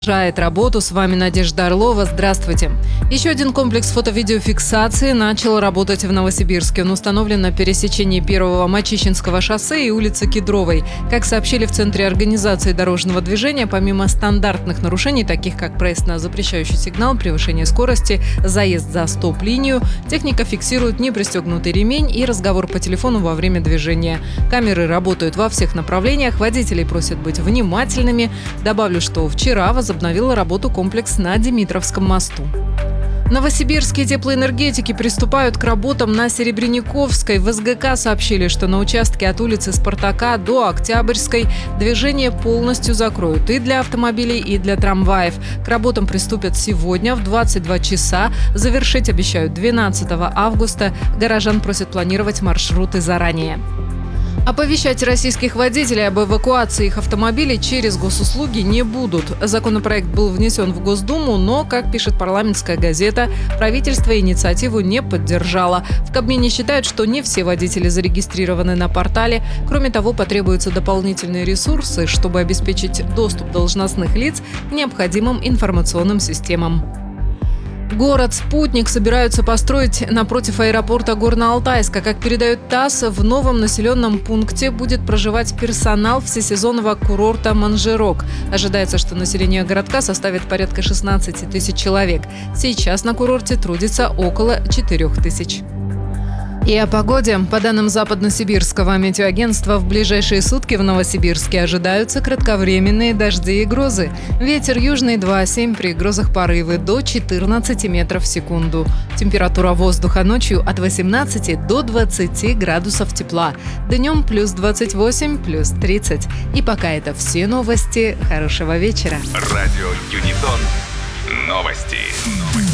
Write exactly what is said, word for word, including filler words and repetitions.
Продолжает работу. С вами Надежда Орлова. Здравствуйте. Еще один комплекс фото-видеофиксации начал работать в Новосибирске. Он установлен на пересечении первого Мачищинского шоссе и улицы Кедровой. Как сообщили в Центре организации дорожного движения, помимо стандартных нарушений, таких как проезд на запрещающий сигнал, превышение скорости, заезд за стоп-линию, техника фиксирует непристегнутый ремень и разговор по телефону во время движения. Камеры работают во всех направлениях. Водителей просят быть внимательными. Добавлю, что вчера возобновила работу комплекс на Димитровском мосту. Новосибирские теплоэнергетики приступают к работам на Серебряниковской. В СГК сообщили, что на участке от улицы Спартака до Октябрьской движение полностью закроют и для автомобилей, и для трамваев. К работам приступят сегодня в двадцать два часа. Завершить обещают двенадцатого августа. Горожан просят планировать маршруты заранее. Оповещать российских водителей об эвакуации их автомобилей через госуслуги не будут. Законопроект был внесен в Госдуму, но, как пишет парламентская газета, правительство инициативу не поддержало. В Кабмине считают, что не все водители зарегистрированы на портале. Кроме того, потребуются дополнительные ресурсы, чтобы обеспечить доступ должностных лиц к необходимым информационным системам. Город-спутник собираются построить напротив аэропорта Горно-Алтайска. Как передает ТАСС, в новом населенном пункте будет проживать персонал всесезонного курорта «Манжерок». Ожидается, что население городка составит порядка шестнадцати тысяч человек. Сейчас на курорте трудится около четырёх тысяч. И о погоде. По данным Западно-Сибирского метеоагентства, в ближайшие сутки в Новосибирске ожидаются кратковременные дожди и грозы. Ветер южный два семь, при грозах порывы до четырнадцати метров в секунду. Температура воздуха ночью от восемнадцати до двадцати градусов тепла. Днем плюс двадцать восемь, плюс тридцать. И пока это все новости. Хорошего вечера. Радио Юнитон. Новости.